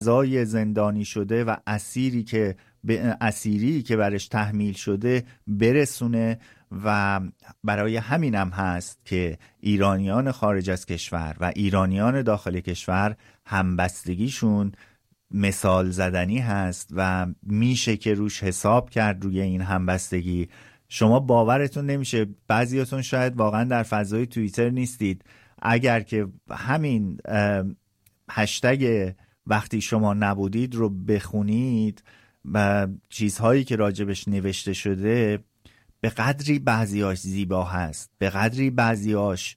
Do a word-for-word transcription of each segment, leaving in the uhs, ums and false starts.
غذای زندانی شده و اسیری که به اسیری که برش تحمیل شده برسونه. و برای همین هم هست که ایرانیان خارج از کشور و ایرانیان داخل کشور همبستگیشون مثال زدنی هست و میشه که روش حساب کرد روی این همبستگی. شما باورتون نمیشه، بعضیاتون شاید واقعا در فضای توییتر نیستید، اگر که همین هشتگ وقتی شما نبودید رو بخونید و چیزهایی که راجبش نوشته شده، به قدری بعضیاش زیبا هست، به قدری بعضیاش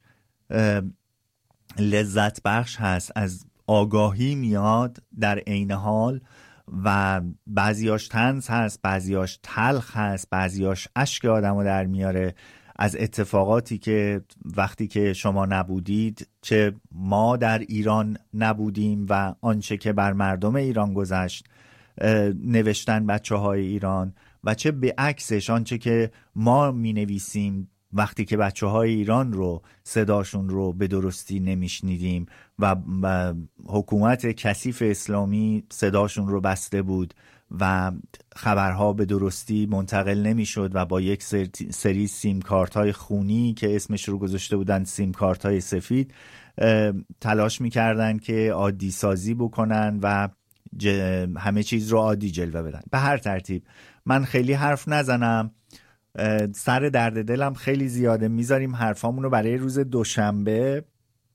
لذت بخش هست، از آگاهی میاد در عین حال، و بعضیاش طنز هست، بعضیاش تلخ هست، بعضیاش اشک آدمو در میاره از اتفاقاتی که وقتی که شما نبودید، چه ما در ایران نبودیم و آنچه که بر مردم ایران گذشت نوشتن بچه های ایران، و چه به عکسش آنچه که ما می نویسیم وقتی که بچه های ایران رو صداشون رو به درستی نمیشنیدیم و حکومت کثیف اسلامی صداشون رو بسته بود و خبرها به درستی منتقل نمیشد و با یک سری سیم کارت های خونی که اسمش رو گذاشته بودن سیم کارت های سفید تلاش میکردن که عادی سازی بکنن و همه چیز رو عادی جلوه بدن. به هر ترتیب من خیلی حرف نزنم، سر درد دلم خیلی زیاده، میذاریم حرفامون رو برای روز دوشنبه،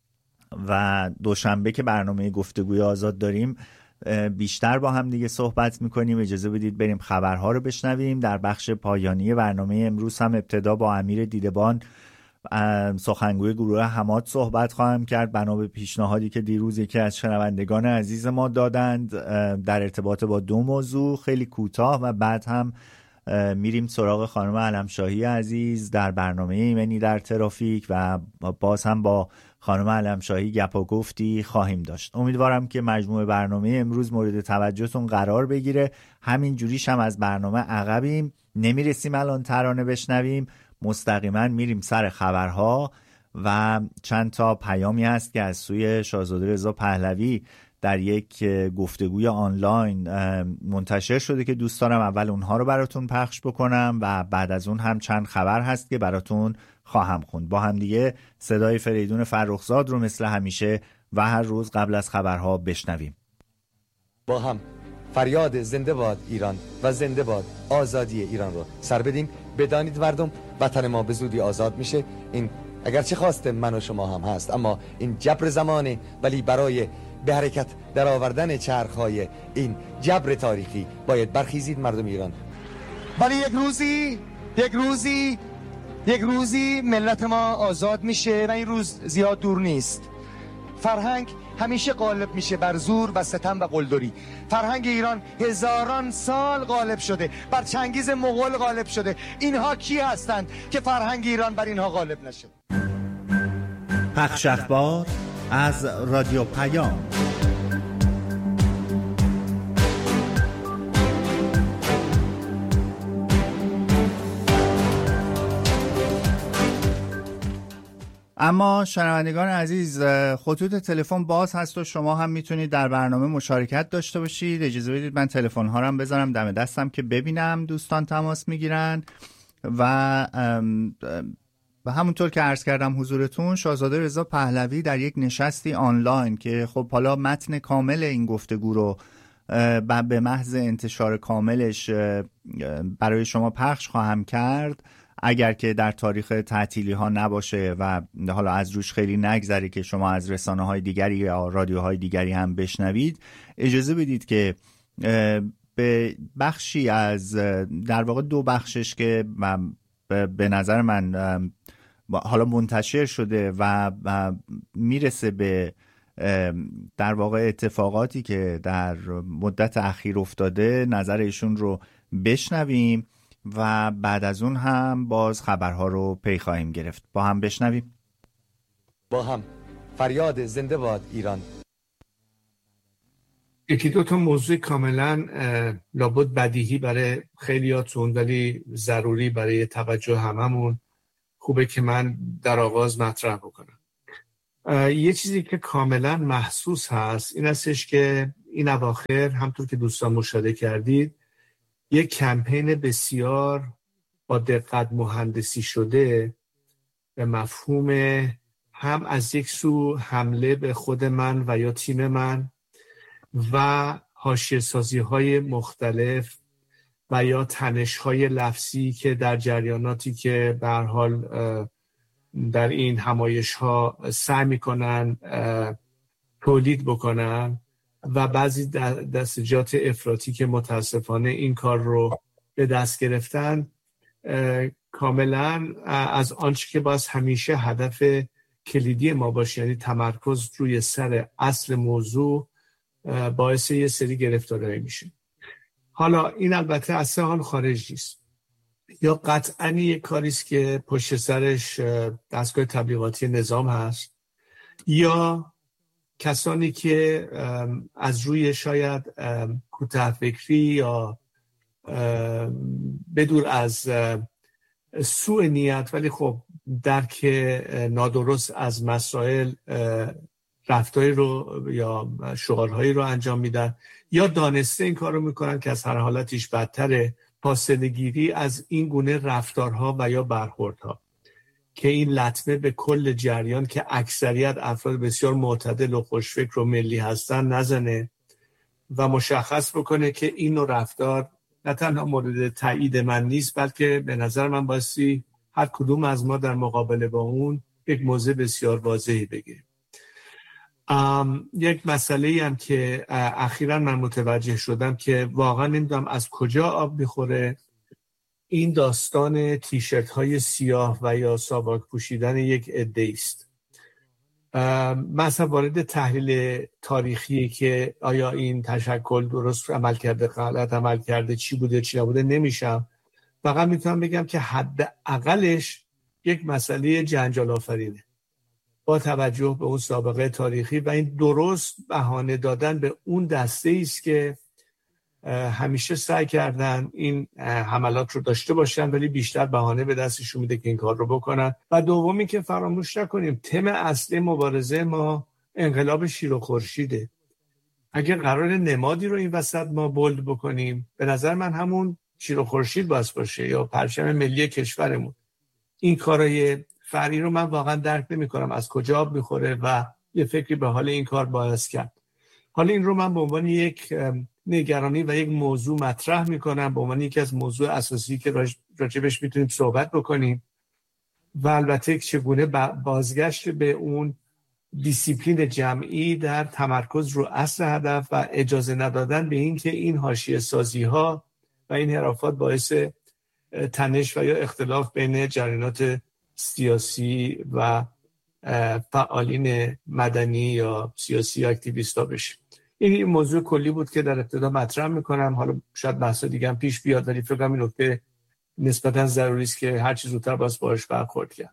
و دوشنبه که برنامه گفتگوی آزاد داریم بیشتر با هم دیگه صحبت میکنیم. اجازه بدید بریم خبرها رو بشنویم. در بخش پایانی برنامه امروز هم ابتدا با امیر دیدبان سخنگوی گروه حماد صحبت خواهم کرد، بنا به پیشنهادی که دیروز یکی از شنوندگان عزیز ما دادند در ارتباط با دو موضوع خیلی کوتاه، و بعد هم میریم سراغ خانم علمشاهی عزیز در برنامه ایمنی در ترافیک و باز هم با خانم علمشاهی گپ و گفتی خواهیم داشت. امیدوارم که مجموع برنامه امروز مورد توجهتون قرار بگیره. همین جوریش هم از برنامه عقبیم، نمیرسیم الان ترانه بشنویم، مستقیما میریم سر خبرها و چند تا پیامی هست که از سوی شاهزاده رضا پهلوی در یک گفتگوی آنلاین منتشر شده که دوست دارم اول اونها رو براتون پخش بکنم و بعد از اون هم چند خبر هست که براتون خواهم خوند. با هم دیگه صدای فریدون فرخزاد رو مثل همیشه و هر روز قبل از خبرها بشنویم. با هم فریاد زنده باد ایران و زنده باد آزادی ایران رو سر بدیم. بدانید مردم، وطن ما به زودی آزاد میشه. این اگرچه خواست من و شما هم هست، اما این جبر زمانه، ولی برای به حرکت در آوردن چرخهای این جبر تاریخی باید برخیزید مردم ایران. ولی یک روزی یک روزی یک روزی ملت ما آزاد میشه و این روز زیاد دور نیست. فرهنگ همیشه غالب میشه بر زور و ستم و قلدری. فرهنگ ایران هزاران سال غالب شده، بر چنگیز مغول غالب شده. اینها کی هستند که فرهنگ ایران بر اینها غالب نشه؟ پخش اخبار از رادیو پیام. اما شنوندگان عزیز، خطوط تلفن باز هست و شما هم میتونید در برنامه مشارکت داشته باشید. اجازه بدید من تلفن ها رو هم بذارم دم دستم که ببینم دوستان تماس میگیرن. و و همونطور که عرض کردم حضورتون، شاهزاده رضا پهلوی در یک نشستی آنلاین که خب حالا متن کامل این گفتگو رو به محض انتشار کاملش برای شما پخش خواهم کرد، اگر که در تاریخ تعطیلی ها نباشه و حالا از روش خیلی نگذره که شما از رسانه های دیگری یا رادیوهای دیگری هم بشنوید. اجازه بدید که به بخشی از، در واقع دو بخشش که به نظر من حالا منتشر شده و میرسه به در واقع اتفاقاتی که در مدت اخیر افتاده، نظر ایشون رو بشنویم و بعد از اون هم باز خبرها رو پی خواهیم گرفت. با هم بشنویم. با هم فریاد زنده باد ایران. یکی دو تا موضوع کاملا لابد بدیهی برای خیلیاتون ولی ضروری برای توجه هممون خوبه که من در آغاز مطرح بکنم. یه چیزی که کاملا محسوس هست این هستش که این اواخر همطور که دوستان مشاهده کردید یک کمپین بسیار با دقت مهندسی شده به مفهوم هم از یک سو حمله به خود من و یا تیم من و حاشیه‌سازی‌های مختلف و یا تنش‌های لفظی که در جریاناتی که به هر حال در این همایش‌ها سعی می‌کنن تولید بکنن و بعضی دستجات افراطی که متاسفانه این کار رو به دست گرفتن کاملا از آنچه که باز همیشه هدف کلیدی ما باشه، یعنی تمرکز روی سر اصل موضوع، باعث یه سری گرفتاری میشه. حالا این البته از سه حال خارج نیست، یا قطعاً یک کاریست که پشت سرش دستگاه تبلیغاتی نظام هست، یا کسانی که از روی شاید کوتاه فکری یا بدور از سوء نیت ولی خب درک نادرست از مسائل رفتاری رو یا شعارهایی رو انجام میدن، یا دانسته این کار رو میکنن که از هر حالتیش بدتره، فاصله گیری از این گونه رفتارها و یا برخوردها که این لطمه به کل جریان که اکثریت افراد بسیار معتدل و خوشفکر و ملی هستن نزنه و مشخص بکنه که این نوع رفتار نه تنها مورد تایید من نیست، بلکه به نظر من بایستی هر کدوم از ما در مقابله با اون یک موضع بسیار واضحی بگیریم. یک مسئله هم که اخیراً من متوجه شدم که واقعا نمیدونم از کجا آب میخوره، این داستان تیشرت های سیاه و یا ساواک پوشیدن یک عده است. مثلا وارد تحلیل تاریخی که آیا این تشکل درست عمل کرده، غلط عمل کرده، چی بوده چی نبوده نمیشم، فقط میتونم بگم که حداقلش یک مسئله جنجال آفرینه با توجه به اون سابقه تاریخی و این درست بهانه دادن به اون دسته است که همیشه سعی کردن این حملات رو داشته باشن ولی بیشتر بهانه به دستشون میده که این کار رو بکنن. و دومی که فراموش نکنیم تم اصلی مبارزه ما انقلاب شیر و خورشیده. اگه قرار نمادی رو این وسط ما بولد بکنیم، به نظر من همون شیر و خورشید باید باشه یا پرچم ملی کشورمون. این کارای فرعی رو من واقعا درک نمی‌کنم از کجا آب میخوره و یه فکری به حال این کار باعث کرد. حالا این رو من به عنوان یک نگرانی و یک موضوع مطرح میکنم، به عنوان یکی از موضوع اساسی که راجبش میتونیم صحبت بکنیم و البته چگونه بازگشت به اون دیسیپلین جمعی در تمرکز رو اصل هدف و اجازه ندادن به این که این حاشیه سازی ها و این حرافات باعث تنش و یا اختلاف بین جریانات سیاسی و فعالین مدنی یا سیاسی اکتیویستا بشه. این موضوع کلی بود که در ابتدا مطرح میکنم، حالا شاید بحثا دیگه هم پیش بیاد ولی فکر کنم این نکته نسبتا ضروری است که هر چیز زودتر باز باهاش برخورد کرد.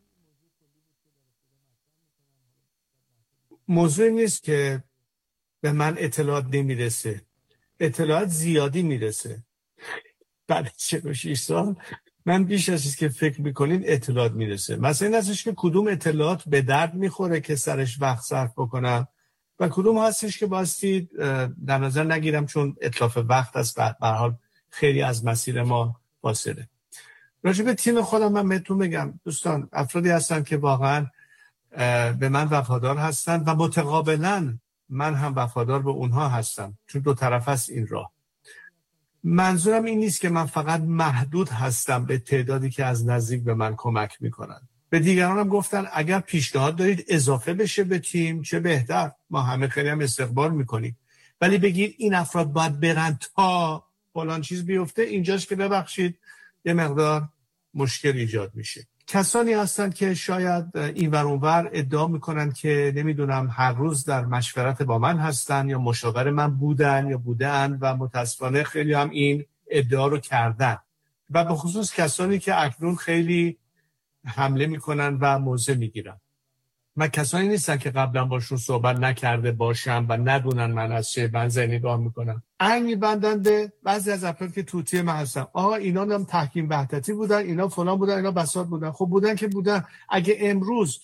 موضوع نیست که به من اطلاعات نمیرسه، اطلاعات زیادی میرسه. بعد چهل و شش سال من بیش از چیزی که فکر میکنین اطلاعات میرسه. مثلا این هستش که کدوم اطلاعات به درد میخوره که سرش وقت صرف بکنم و کدوم هستش که باستی در نظر نگیرم چون اتلاف وقت است و به هر حال خیلی از مسیر ما فاصله. راجع به تیم خودم من بهتون بگم دوستان، افرادی هستن که واقعا به من وفادار هستن و متقابلا من هم وفادار به اونها هستم، چون دو طرف است این راه. منظورم این نیست که من فقط محدود هستم به تعدادی که از نزدیک به من کمک میکنن. به دیگرانم گفتن اگر پیشنهاد دارید اضافه بشه به تیم چه بهتر، ما همه خیلی هم استقبال میکنیم، ولی بگید این افراد باید برن تا فلان چیز بیفته، اینجاست که ببخشید یه مقدار مشکل ایجاد میشه. کسانی هستن که شاید این ور اون ور ادعا میکنن که نمیدونم هر روز در مشورت با من هستن یا مشاور من بودن یا بودن و متاسفانه خیلی هم این ادعا رو کردن و به خصوص کسانی که اکنون خیلی حمله میکنن و موضع میگیرن. من کسانی نیستن که قبلا باشون صحبت نکرده باشم و ندونن من از چه بنزه نگاه میکنم. عین میبندن به بعضی از افراد که توتی من هستن. آها اینا هم تحکیم وحدتی بودن، اینا فلان بودن، اینا بساط بودن. خب بودن که بودن. اگه امروز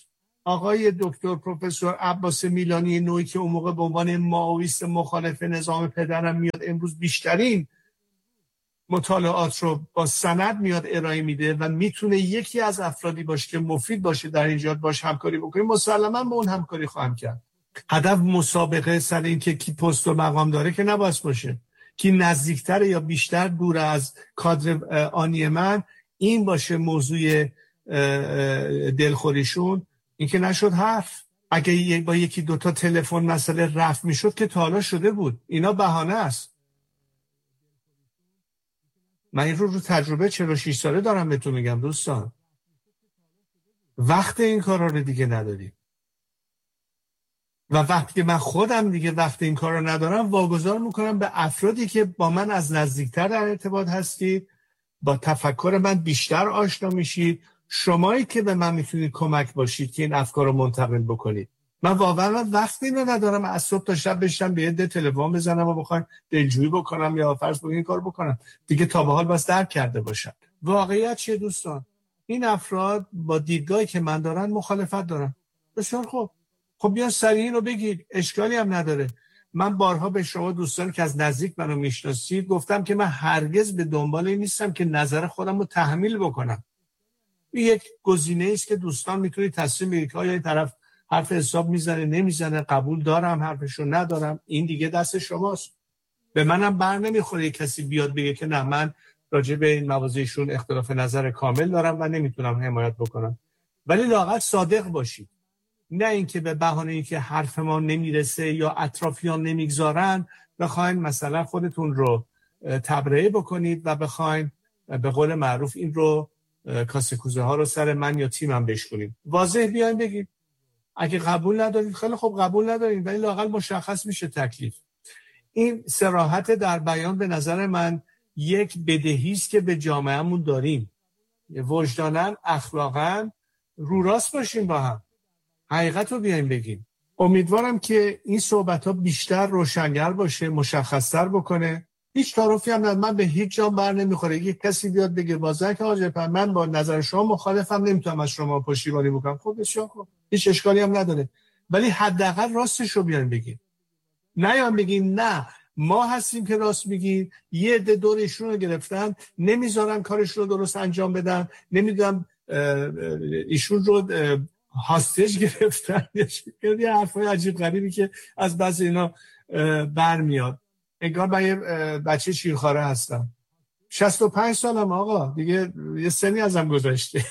آقای دکتر پروفسور عباس میلانی نوعی که اون موقع به عنوان ماویست مخالف نظام پدرم میاد امروز بیشترین مطالعات رو با سند میاد ارائه میده و میتونه یکی از افرادی باشه که مفید باشه در اینجا باش همکاری بکنیم، مسلما با اون همکاری خواهم کرد. هدف مسابقه سر این که کی پست و مقام داره که نباید باشه، کی نزدیکتر یا بیشتر دور از کادر آنی من این باشه موضوع دلخوریشون. این که نشد حرف. اگه با یکی دوتا تلفن مسئله رفع میشد که تا حالا شده بود. اینا بهانه است. من این رو رو تجربه چهل و شش ساله دارم بهتون میگم دوستان. وقت این کارا رو دیگه نداریم و وقتی که من خودم دیگه وقت این کارا رو ندارم واگذار میکنم به افرادی که با من از نزدیکتر در ارتباط هستید، با تفکر من بیشتر آشنا میشید، شمایی که به من میتونید کمک باشید که این افکار رو منتقل بکنید. من واقعا وقتی اینو ندارم از صبح تا شب بشم به یه ده تلفن بزنم و بخوام دلجویی بکنم یا فرض بگیم این کار بکنم دیگه، تا به حال بس درک کرده باشم. واقعیت چیه دوستان؟ این افراد با دیدگاهی که من دارن مخالفت دارن. بسیار خوب، خب بیان سریع اینو بگید، اشکالی هم نداره. من بارها به شما دوستان که از نزدیک منو میشناسید گفتم که من هرگز به دنبال این نیستم که نظر خودم رو تحمیل بکنم. این یک گزینه است که دوستان میتونید تصمیم بگیرید که آیا این طرف حرف حساب میزنه نمیزنه، قبول دارم حرفشو ندارم، این دیگه دست شماست. به منم بر نمیخوره کسی بیاد بگه که نه من راجع به این مواضعشون اختلاف نظر کامل دارم و نمیتونم حمایت بکنم. ولی لااقل صادق باشید، نه اینکه به بهانه اینکه حرف ما نمیرسه یا اطرافیان نمیگذارن بخواین مثلا خودتون رو تبرئه بکنید و بخواین به قول معروف این رو کاسه کوزه ها رو سر من یا تیمم بشکنید. واضح بیاین بگید. اگه قبول ندارید خیلی خوب قبول ندارید، ولی لااقل مشخص میشه تکلیف. این صراحت در بیان به نظر من یک بدهی است که به جامعهمون داریم. وجداناً، اخلاقاً رو راست باشیم با هم. حقیقت رو بیایم بگیم. امیدوارم که این صحبت ها بیشتر روشنگر باشه، مشخص‌تر بکنه. هیچ تعارفی هم ندارم، من به هیچ جا بر نمیخوره یک کسی بیاد بگه بازه که آقا جان من با نظر شما مخالفم، نمیتونم از شما پشتیبانی بکنم. خب بسیار خوب، هیچ اشکالی هم نداره، ولی حداقل راستش رو بیان بگین. نه یا بگین نه ما هستیم که راست میگیم، یه عده دورشون رو گرفتن نمیذارن کارش رو درست انجام بدن، نمیدونم ایشون رو هاستج گرفتن، یه حرفای عجیب غریبی که از بعضی اینا برمیاد. انگار من یه بچه شیرخواره هستم. شصت و پنج سالم آقا، دیگه یه سنی ازم گذشته.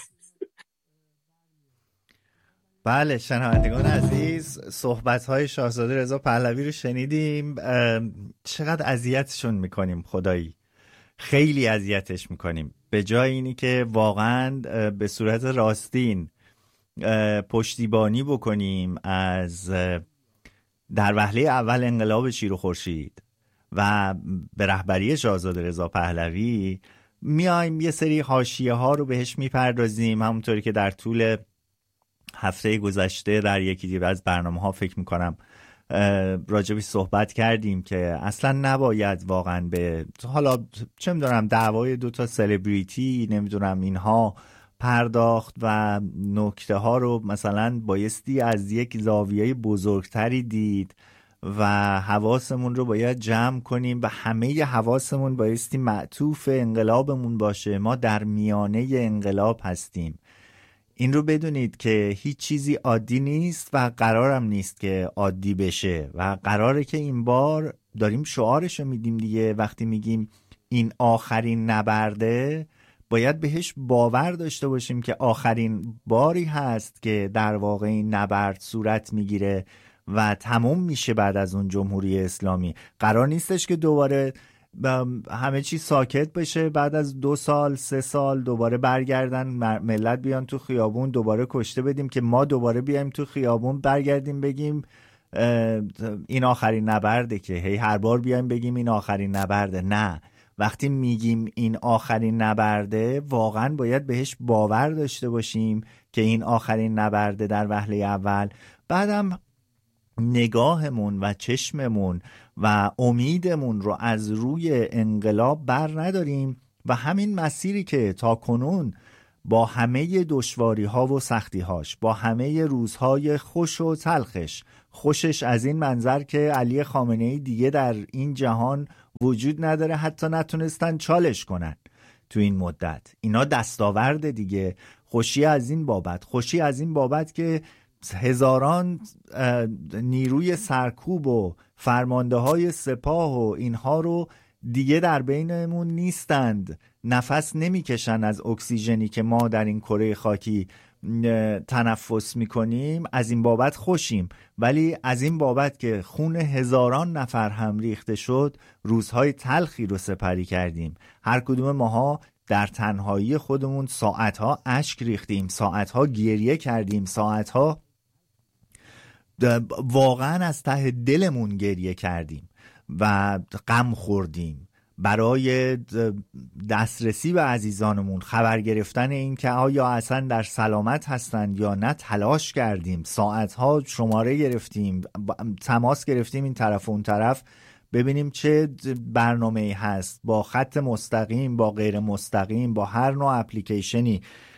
بله شنوندگان عزیز، صحبت‌های شاهزاده رضا پهلوی رو شنیدیم. چقدر اذیتشون میکنیم خدایی، خیلی اذیتش میکنیم، به جای اینی که واقعا به صورت راستین پشتیبانی بکنیم از در وهله اول انقلاب شیر و خورشید و به رهبری شاهزاده رضا پهلوی میایم یه سری حاشیه ها رو بهش میپردازیم. همونطوری که در طول هفته گذشته در یکی از برنامه ها فکر میکنم راجبی صحبت کردیم که اصلا نباید واقعا به حالا چه میدونم دعوای دوتا سلبریتی نمیدونم اینها پرداخت و نکته ها رو مثلا بایستی از یک زاویه بزرگتری دید و حواسمون رو باید جمع کنیم و همه حواسمون بایستی معطوف انقلابمون باشه. ما در میانه انقلاب هستیم. این رو بدونید که هیچ چیزی عادی نیست و قرارم نیست که عادی بشه و قراره که این بار داریم شعارش رو میدیم دیگه. وقتی میگیم این آخرین نبرده باید بهش باور داشته باشیم که آخرین باری هست که در واقع این نبرد صورت میگیره و تموم میشه بعد از اون جمهوری اسلامی. قرار نیستش که دوباره همه چی ساکت بشه، بعد از دو سال سه سال دوباره برگردن ملت بیان تو خیابون دوباره کشته بدیم که ما دوباره بیایم تو خیابون برگردیم بگیم این آخرین نبرده، که هی هر بار بیایم بگیم این آخرین نبرده. نه، وقتی میگیم این آخرین نبرده واقعا باید بهش باور داشته باشیم که این آخرین نبرده در وهله اول. بعدم نگاهمون و چشممون و امیدمون رو از روی انقلاب بر نداریم و همین مسیری که تا کنون با همه دشواری ها و سختی هاش، با همه روزهای خوش و تلخش، خوشش از این منظر که علی خامنه‌ای دیگه در این جهان وجود نداره، حتی نتونستن چالش کنن تو این مدت. اینا دستاورد دیگه. خوشی از این بابت، خوشی از این بابت که هزاران نیروی سرکوب و فرمانده های سپاه و اینها رو دیگه در بینمون نیستند، نفس نمیکشن از اکسیژنی که ما در این کره خاکی تنفس میکنیم. از این بابت خوشیم، ولی از این بابت که خون هزاران نفر هم ریخته شد روزهای تلخی رو سپری کردیم. هر کدوم ماها در تنهایی خودمون ساعتها اشک ریختیم، ساعتها گریه کردیم، ساعتها واقعا از ته دلمون گریه کردیم و غم خوردیم برای دسترسی به عزیزانمون، خبر گرفتن این که آیا اصلا در سلامت هستند یا نه. تلاش کردیم، ساعتها شماره گرفتیم، تماس گرفتیم این طرف و اون طرف ببینیم چه برنامه‌ای هست، با خط مستقیم، با غیر مستقیم، با هر نوع اپلیکیشنی.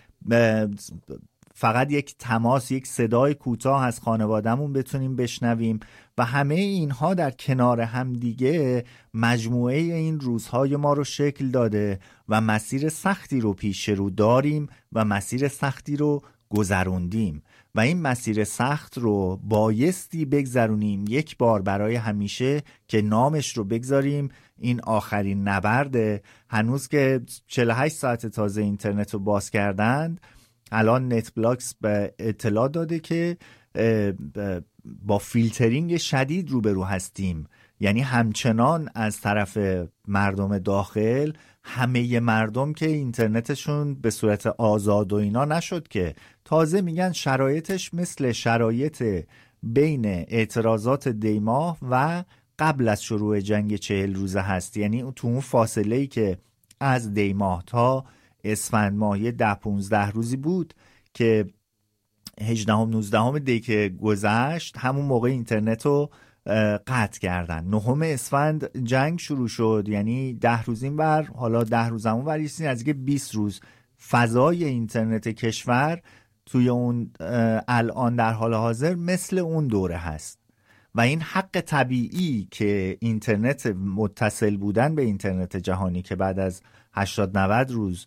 فقط یک تماس، یک صدای کوتاه از خانوادهمون بتونیم بشنویم و همه اینها در کنار هم دیگه مجموعه این روزهای ما رو شکل داده و مسیر سختی رو پیش رو داریم و مسیر سختی رو گذروندیم و این مسیر سخت رو بایستی بگذرونیم یک بار برای همیشه که نامش رو بگذاریم این آخرین نبرده. هنوز که چهل و هشت ساعت تازه اینترنت رو باز کردند، الان نت بلاکس به اطلاع داده که با فیلترینگ شدید روبرو هستیم. یعنی همچنان از طرف مردم داخل، همه مردم که اینترنتشون به صورت آزاد و اینا نشد، که تازه میگن شرایطش مثل شرایط بین اعتراضات دیماه و قبل از شروع جنگ چهل روزه هست. یعنی تو اون فاصله‌ای که از دیماه تا اسفند ماه یه ده پونزده روزی بود که هجدهم نوزدهم دی که گذشت، همون موقع اینترنت رو قطع کردن. نهم اسفند جنگ شروع شد، یعنی ده روز این ور، حالا ده روز همون ور، یعنی از بیست روز فضای اینترنت کشور توی اون الان در حال حاضر مثل اون دوره هست و این حق طبیعی که اینترنت متصل بودن به اینترنت جهانی که بعد از هشتاد نود روز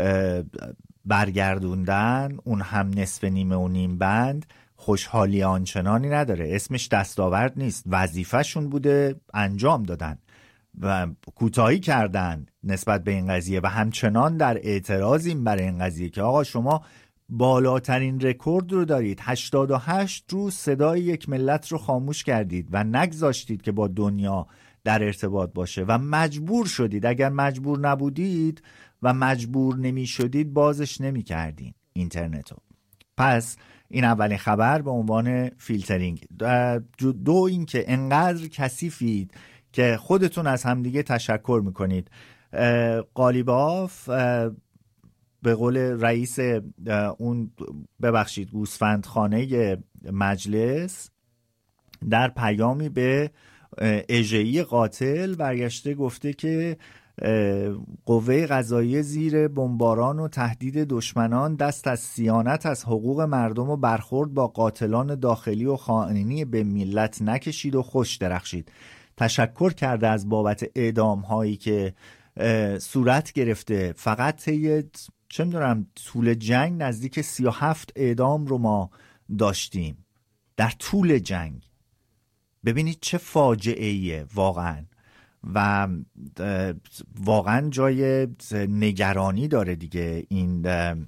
برگردوندن، اون هم نصف نیمه و نیم بند، خوشحالی آنچنانی نداره. اسمش دستاورد نیست، وظیفه‌شون بوده، انجام دادن و کوتاهی کردن نسبت به این قضیه و همچنان در اعتراضیم برای این قضیه که آقا شما بالاترین رکورد رو دارید، هشتاد و هشت روز صدای یک ملت رو خاموش کردید و نگذاشتید که با دنیا در ارتباط باشه و مجبور شدید. اگر مجبور نبودید و مجبور نمی شدید بازش نمی کردین اینترنتو. پس این اولین خبر به عنوان فیلترینگ. دو این که انقدر کثیفید که خودتون از همدیگه تشکر میکنید. قالیباف به قول رئیس اون ببخشید گوسفندخانه مجلس در پیامی به اژه‌ای قاتل برگشته گفته که قوه قضاییه زیر بمباران و تهدید دشمنان دست از صیانت از حقوق مردم و برخورد با قاتلان داخلی و خائنی به ملت نکشید و خوش درخشید. تشکر کرده از بابت اعدام هایی که صورت گرفته. فقط طی چه می‌دونم طول جنگ نزدیک سی و هفت اعدام رو ما داشتیم در طول جنگ. ببینید چه فاجعه ایه واقعا و واقعا جای نگرانی داره دیگه این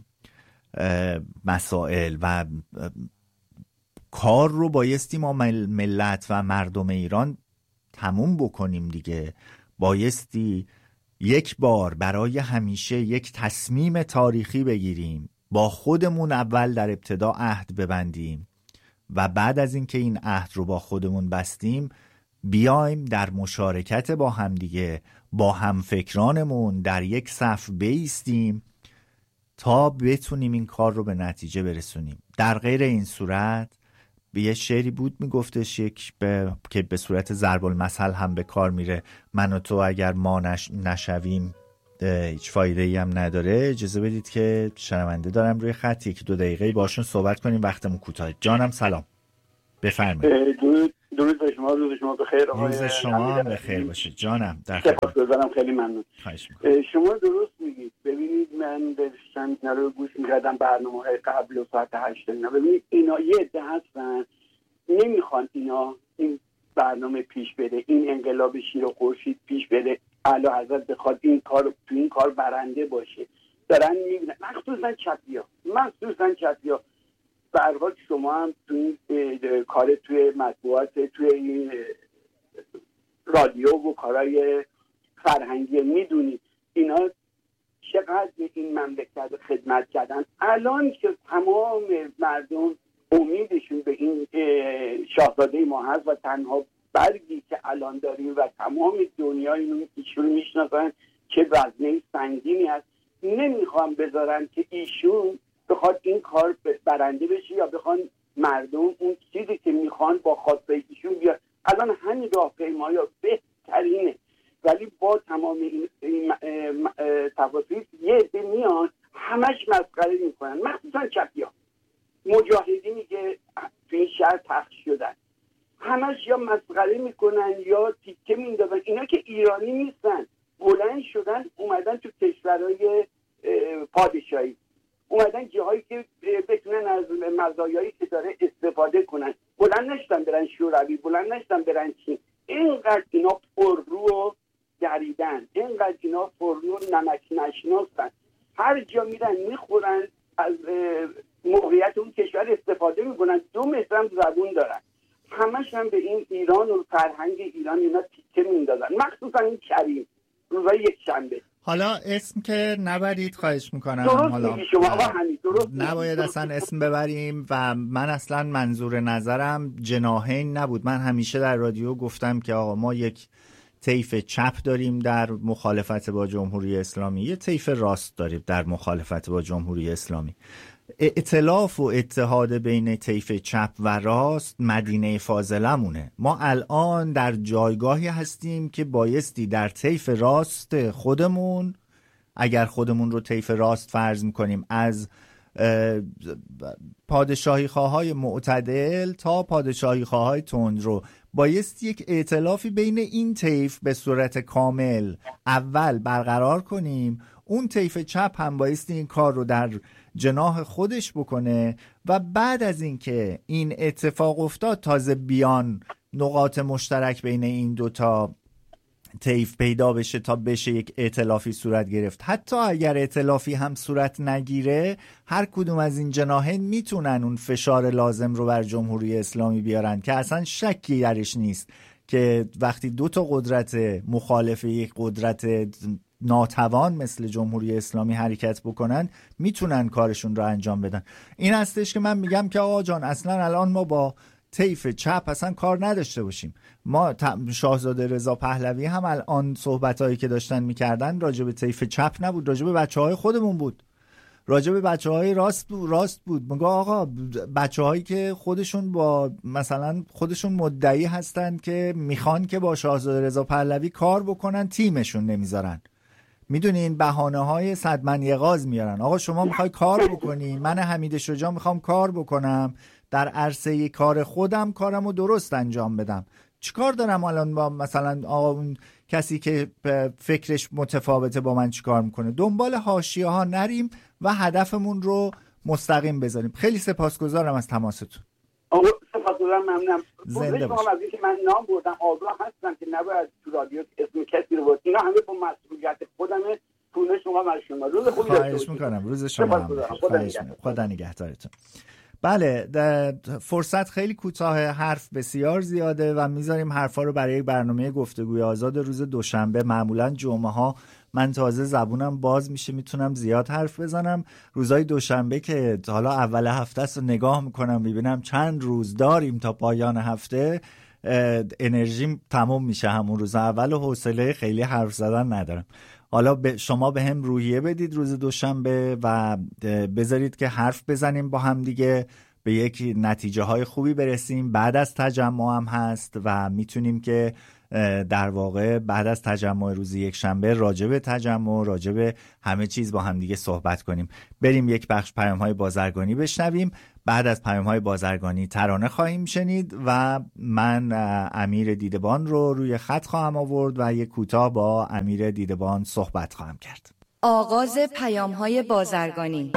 مسائل و کار رو بایستی ما ملت و مردم ایران تموم بکنیم دیگه. بایستی یک بار برای همیشه یک تصمیم تاریخی بگیریم، با خودمون اول در ابتدا عهد ببندیم و بعد از اینکه این عهد رو با خودمون بستیم بیایم در مشارکت با همدیگه، با همفکرانمون در یک صف بایستیم تا بتونیم این کار رو به نتیجه برسونیم. در غیر این صورت به یه شعری بود میگفتش یک به... که به صورت ضرب المثل هم به کار میره: من و تو اگر ما نش... نشویم هیچ فایده ای هم نداره. اجازه بدید که شنونده دارم روی خط، یکی دو دقیقه باشون صحبت کنیم، وقتمون کوتاه. جانم سلام، بفرمایید. درود درود به شما، روز شما بخیر آقای. روز شما هم بخیر باشه جانم. در سپاسگزارم، خیلی ممنون. خواهش می‌کنم. شما درست میگید. ببینید من داشتم اینا رو گوش می‌کردم، برنامه‌های قبل و ساعت هشت اینا. ببینید اینا یه عده هستن نمیخوان اینا این برنامه پیش بره، این انقلاب شیر و خورشید پیش بره، اعلی حضرت بخواد این کار تو این کار برنده باشه. دارن میبینن مخصوصا چپیا مخصوصا چپیا به هر حال شما هم تو این کار توی مطبوعات، توی رادیو و کارهای فرهنگی میدونید اینا چقدر این مملکت خدمت کردن. الان که تمام مردم امیدشون به این شاهزاده ما هست و تنها برگی که الان داریم و تمام دنیا اینو ایشون میشناسن که وزنه سنگینی هست، نمیخوام بذارن که ایشون بخواد این کار برنده بشه یا بخوان مردم اون چیزی که میخوان با خواسته ایشون بیاد. الان همین راهپیمایی بهترینه، ولی با تمام این, این تفاصیل یه عده میان همش مسخره میکنن، مخصوصا چپیا مجاهدینی که تو این شهر پخش شدن، همش یا مسخره میکنن یا تیکه میندازن. اینا که ایرانی نیستن، بلند شدن اومدن تو کشورهای پادشاهی، اومدن جاهایی که بتونن از مزایایی که داره استفاده کنن، بلند نشدن برن شوروی، بلند نشدن برن چین. اینقدر اینا پررو و دریدن، اینقدر اینا پررو و نمک نشناسن، هر جا میرن میخورن، از موقعیت اون کشور استفاده میکنن، دو متر هم زبون دارن، همش هم به این ایران و فرهنگ ایران اینا تیکه میندازن، مخصوصا این کریم روزای یک شنبه. حالا اسم که نبرید خواهش میکنم. درست حالا میگی شما آقا حمید، درست نباید درست اصلا اسم ببریم و من اصلا منظور نظرم جناحین نبود. من همیشه در رادیو گفتم که آقا ما یک طیف چپ داریم در مخالفت با جمهوری اسلامی، یه طیف راست داریم در مخالفت با جمهوری اسلامی. ائتلاف و اتحاد بین طیف چپ و راست مدینه فاضلمونه. ما الان در جایگاهی هستیم که بایستی در طیف راست خودمون، اگر خودمون رو طیف راست فرض میکنیم، از پادشاهی خواهای معتدل تا پادشاهی خواهای تندرو، بایست یک ائتلافی بین این طیف به صورت کامل اول برقرار کنیم. اون طیف چپ هم بایستی این کار رو در جناح خودش بکنه و بعد از اینکه این اتفاق افتاد تازه بیان نقاط مشترک بین این دوتا طیف پیدا بشه تا بشه یک ائتلافی صورت گرفت. حتی اگر ائتلافی هم صورت نگیره، هر کدوم از این جناحین میتونن اون فشار لازم رو بر جمهوری اسلامی بیارن که اصلا شکی درش نیست که وقتی دو تا قدرت مخالف یک قدرت ناتوان مثل جمهوری اسلامی حرکت بکنن میتونن کارشون رو انجام بدن. این هستش که من میگم که آقا جان اصلا الان ما با طیف چپ اصلا کار نداشته باشیم. ما شاهزاده رضا پهلوی هم الان صحبتایی که داشتن میکردن راجع به طیف چپ نبود، راجع به بچهای خودمون بود، راجع به بچهای راست بود راست بود میگه آقا بچه‌هایی که خودشون با مثلا خودشون مدعی هستن که میخوان که با شاهزاده رضا پهلوی کار بکنن، تیمشون نمیذارن. میدونین بهانه‌های صد من یغاز میارن. آقا شما میخوای کار بکنی، من حمید شجاع میخوام کار بکنم، در عرصه کار خودم کارمو درست انجام بدم، چیکار دارم الان با مثلا آقا اون کسی که فکرش متفاوته با من چیکار میکنه؟ دنبال حاشیه ها نریم و هدفمون رو مستقیم بذاریم. خیلی سپاسگزارم از تماستون. آقا سپاسگزارم، ممنونم. زنده باشید. از اینکه من نام بردم آگاه هستم که نباید تو رادیو اسم کسی رو بود. اینا همه با مسئولیت خودمه. پونه شما بر شما. روز خوبی داشته باشید. خواهش میکنم. روز شما هم بخیر. خدا نگهدارتون. بله، فرصت خیلی کوتاه، حرف بسیار زیاده و میذاریم حرفا رو برای یک برنامه گفتگوی آزاد روز دوشنبه. معمولا جمعه ها من تازه زبونم باز میشه میتونم زیاد حرف بزنم. روزهای دوشنبه که حالا اول هفته است رو نگاه میکنم میبینم چند روز داریم تا پایان هفته، انرژیم تمام میشه همون روز اول و حوصله خیلی حرف زدن ندارم. حالا به شما به هم روحیه بدید روز دوشنبه و بذارید که حرف بزنیم با هم دیگه، به یک نتیجه های خوبی برسیم. بعد از تجمع هم هست و میتونیم که در واقع بعد از تجمع روز یک شنبه راجع به تجمع، راجع به همه چیز با هم دیگه صحبت کنیم. بریم یک بخش پیام‌های بازرگانی بشنویم. بعد از پیام‌های بازرگانی ترانه خواهیم شنید و من امیر دیدبان رو روی خط خواهم آورد و یک کوتاه با امیر دیدبان صحبت خواهم کرد. آغاز پیام‌های بازرگانی.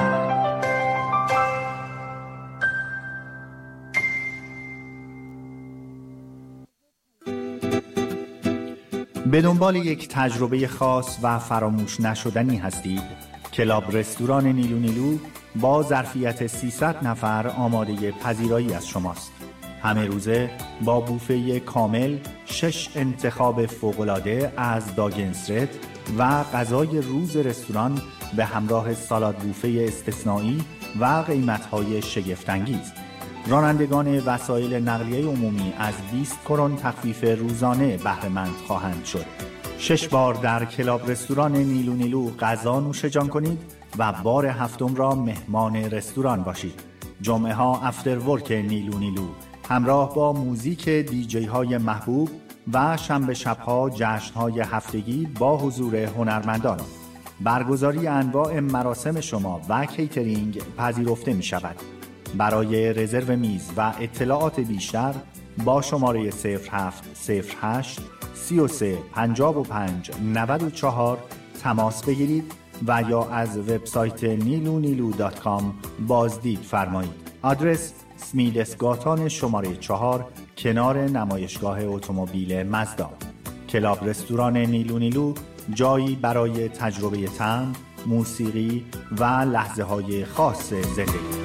به دنبال یک تجربه خاص و فراموش نشدنی هستید؟ کلاب رستوران نیلو نیلو با ظرفیت سیصد نفر آماده پذیرایی از شماست. همه روزه با بوفه کامل، شش انتخاب فوق‌العاده از داگنسرت و غذای روز رستوران به همراه سالاد بوفه استثنایی و قیمت‌های شگفت‌انگیز. رانندگان وسایل نقلیه عمومی از بیست کرون تخفیف روزانه بهره مند خواهند شد. شش بار در کلاب رستوران نیلو نیلو غذا نوش جان کنید و بار هفتم را مهمان رستوران باشید. جمعه ها افتر ورک نیلو نیلو همراه با موزیک دیجی های محبوب و شنبه شبها جشن های هفتگی با حضور هنرمندان. برگزاری انواع مراسم شما و کیترینگ پذیرفته می شود. برای رزرو میز و اطلاعات بیشتر با شماره صفر هفت صفر هشت سی و سه پنجاه و پنج نود و چهار تماس بگیرید و یا از وبسایت نیلو نیلو دات کام بازدید فرمایید. آدرس سمیدسگاتان شماره چهار کنار نمایشگاه اتومبیل مزدا. کلاب رستوران نیلو نیلو جایی برای تجربه طعم، موسیقی و لحظه های خاص زندگی.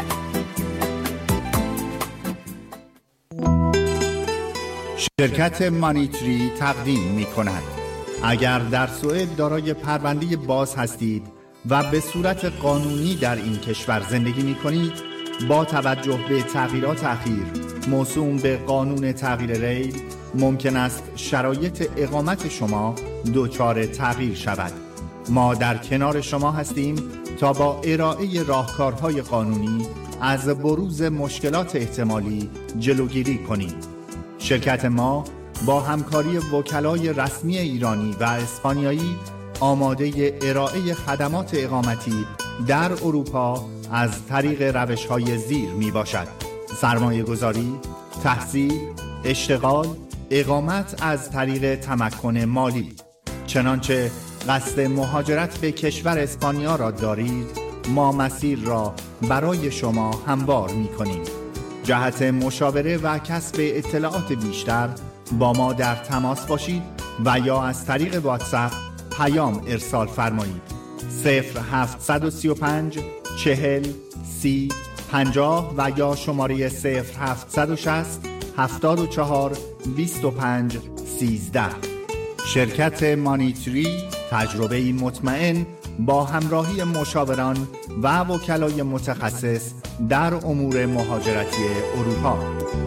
شرکت مانیتری تقدیم می کند. اگر در سوئد دارای پرونده باز هستید و به صورت قانونی در این کشور زندگی می کنید، با توجه به تغییرات اخیر موسوم به قانون تغییر ریل ممکن است شرایط اقامت شما دچار تغییر شود. ما در کنار شما هستیم تا با ارائه راهکارهای قانونی از بروز مشکلات احتمالی جلوگیری کنیم. شرکت ما با همکاری وکلای رسمی ایرانی و اسپانیایی آماده ارائه خدمات اقامتی در اروپا از طریق روش‌های زیر می باشد: سرمایه گذاری، تحصیل، اشتغال، اقامت از طریق تمکن مالی. چنانچه قصد مهاجرت به کشور اسپانیا را دارید، ما مسیر را برای شما هموار می کنیم. جهت مشاوره و کسب اطلاعات بیشتر با ما در تماس باشید و یا از طریق واتساپ پیام ارسال فرمایید. صفر هفت سه پنج چهل سی پنجاه و یا شماره صفر هفت شصت هفتاد و چهار بیست و پنج سیزده. شرکت مانیتری، تجربه‌ای مطمئن با همراهی مشاوران و وکلای متخصص در امور مهاجرتی اروپا.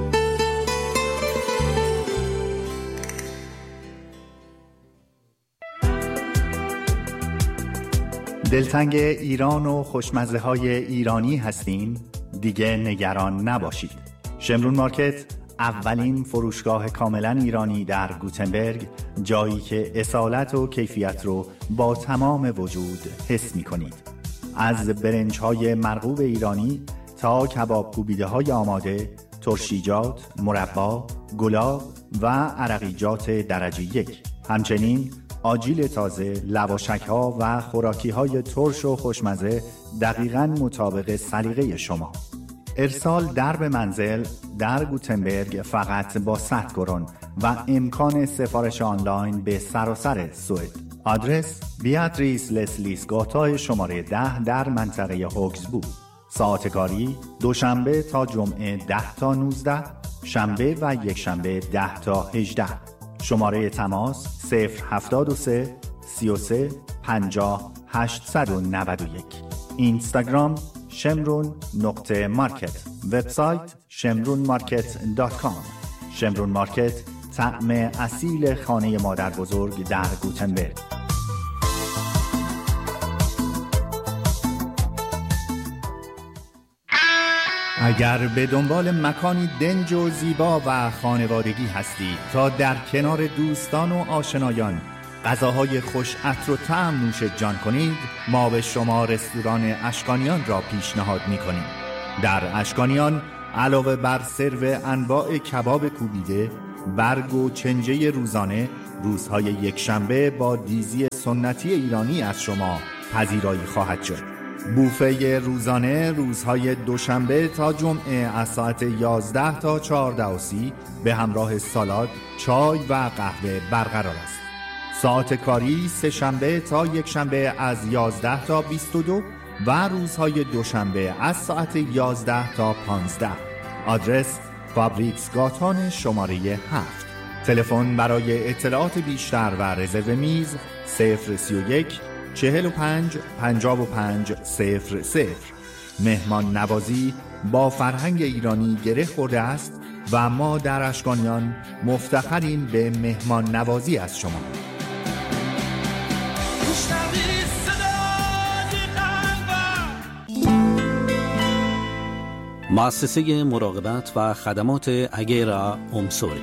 دلتنگ ایران و خوشمزه های ایرانی هستین؟ دیگه نگران نباشید. شمرون مارکت، اولین فروشگاه کاملا ایرانی در گوتنبرگ، جایی که اصالت و کیفیت رو با تمام وجود حس می کنید. از برنج های مرغوب ایرانی تا کباب کوبیده های آماده، ترشیجات، مربا، گلاب و عرقیجات درجه یک. همچنین آجیل تازه، لواشک ها و خوراکی های ترش و خوشمزه دقیقاً مطابق سلیقه شما. ارسال در به منزل در گوتنبرگ فقط با صد کرون و امکان سفارش آنلاین به سراسر سوئد. آدرس بیاتریس لسلیس گاتا شماره ده در منطقه هوکسبو. ساعت کاری دوشنبه تا جمعه ده تا نوزده، شنبه و یک شنبه ده تا هجده. شماره تماس صفر هفتاد و سه سی و سه پنجاه هشتصد و نود و یک. اینستاگرام شمرون نقطه مارکت. وبسایت شمرون مارکت دات کام. شمرون مارکت، طعم اصیل خانه مادر بزرگ در گوتنبرگ. اگر به دنبال مکانی دنج و زیبا و خانوادگی هستید تا در کنار دوستان و آشنایان غذاهای خوش عطر و طعم نوش جان کنید، ما به شما رستوران اشکانیان را پیشنهاد می‌کنیم. در اشکانیان علاوه بر سرو انواع کباب کوبیده، برگ و چنجه روزانه، روزهای یکشنبه با دیزی سنتی ایرانی از شما پذیرایی خواهد شد. بوفه روزانه روزهای دوشنبه تا جمعه از ساعت یازده تا چهارده و سی به همراه سالاد، چای و قهوه برقرار است. ساعت کاری سه شنبه تا یک شنبه از یازده تا بیست و دو و روزهای دوشنبه از ساعت یازده تا پانزده. آدرس فابریکس گاتان شماره هفت. تلفن برای اطلاعات بیشتر و رزرو میز صفر سی و یک چهل و پنج پنجاه و پنج صفر صفر. مهمان نوازی با فرهنگ ایرانی گره خورده است و ما در اشکانیان مفتخریم به مهمان نوازی از شما. مؤسسه مراقبت و خدمات اگیرا اومسوری.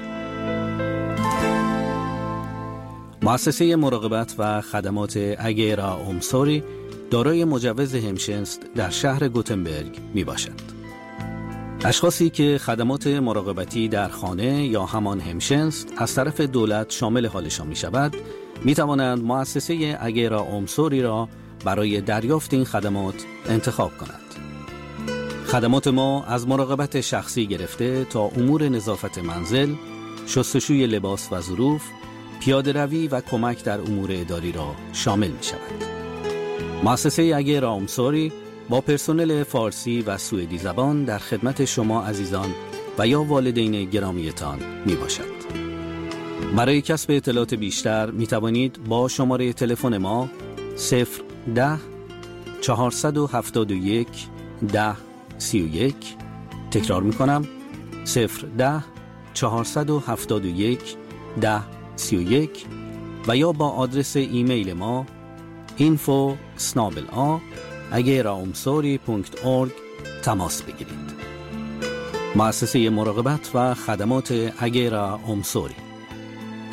مؤسسه مراقبت و خدمات اگیرا اومسوری دارای مجوز همشنست در شهر گوتنبرگ می باشد. اشخاصی که خدمات مراقبتی در خانه یا همان همشنست از طرف دولت شامل حالشان می شود، می توانند مؤسسه اگیرا اومسوری را برای دریافت این خدمات انتخاب کنند. خدمات ما از مراقبت شخصی گرفته تا امور نظافت منزل، شستشوی لباس و ظروف، پیاده روی و کمک در امور اداری را شامل می شود. مؤسسه اگیرا اومسوری با پرسنل فارسی و سوئدی زبان در خدمت شما عزیزان و یا والدین گرامیتان می باشد. برای کسب اطلاعات بیشتر می توانید با شماره تلفن ما صفر ده چهارصد و هفتاد و یک ده سی و یک، تکرار می کنم صفر ده چهارصد و هفتاد و یک ده سی و یک، و یا با آدرس ایمیل ما اینفو اسنابل آ اگیرا اومسوری دات اورگ تماس بگیرید. مؤسسه مراقبت و خدمات اگیرا اومسوری.